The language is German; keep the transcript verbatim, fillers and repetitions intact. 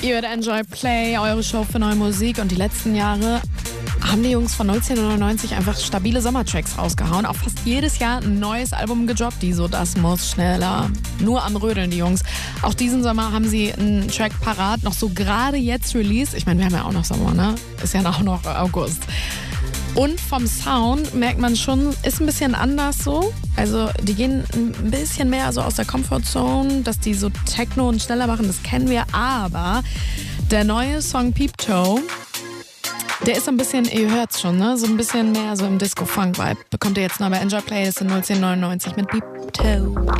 Ihr hört Enjoy Play, eure Show für neue Musik. Und die letzten Jahre haben die Jungs von neunzehnhundertneunundneunzig einfach stabile Sommertracks rausgehauen. Auch fast jedes Jahr ein neues Album gedroppt. Die so, das muss schneller. Nur am Rödeln, die Jungs. Auch diesen Sommer haben sie einen Track parat, noch so gerade jetzt released. Ich meine, wir haben ja auch noch Sommer, ne? Ist ja auch noch August. Und vom Sound merkt man schon, ist ein bisschen anders so. Also die gehen ein bisschen mehr so aus der Comfortzone, dass die so Techno und schneller machen, das kennen wir. Aber der neue Song Peep Toe, der ist ein bisschen, ihr hört's schon, ne? So ein bisschen mehr so im Disco-Funk-Vibe. Bekommt ihr jetzt noch bei Enjoy Play, das ist in null zehn neunundneunzig mit Peep Toe.